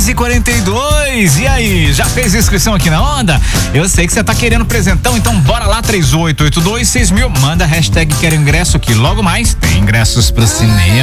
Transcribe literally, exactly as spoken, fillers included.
dez e quarenta e dois. E aí, já fez inscrição aqui na Onda? Eu sei que você tá querendo presentão, então bora lá, três oito oito dois seis mil. Manda a hashtag quero ingresso que logo mais tem ingressos pro cinema.